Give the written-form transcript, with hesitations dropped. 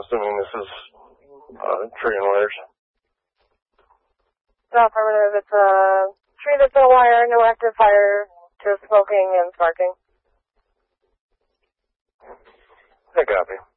assuming this is tree and wires. No, affirmative. It's a tree that's on a wire, no active fire, just smoking and sparking. I copy.